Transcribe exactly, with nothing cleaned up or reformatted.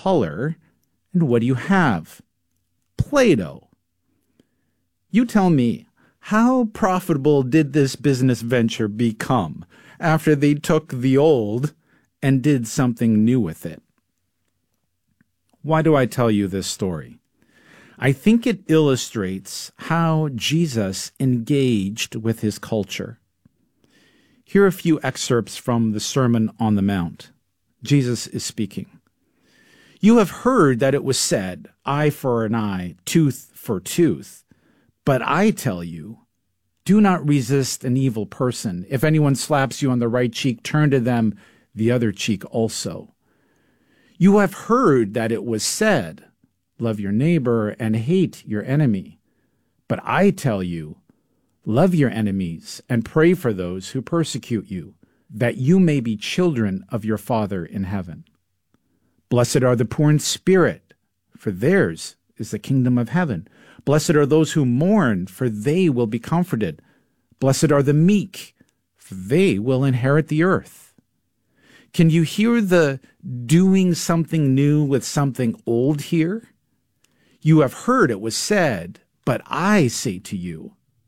color. And what do you have? Play-Doh. You tell me, how profitable did this business venture become after they took the old and did something new with it? Why do I tell you this story? I think it illustrates how Jesus engaged with his culture. Here are a few excerpts from the Sermon on the Mount. Jesus is speaking. You have heard that it was said, eye for an eye, tooth for tooth. But I tell you, do not resist an evil person. If anyone slaps you on the right cheek, turn to them the other cheek also. You have heard that it was said, love your neighbor and hate your enemy. But I tell you, love your enemies and pray for those who persecute you, that you may be children of your Father in heaven. Blessed are the poor in spirit, for theirs is the kingdom of heaven. Blessed are those who mourn, for they will be comforted. Blessed are the meek, for they will inherit the earth. Can you hear the doing something new with something old here? You have heard it was said, but I say to you,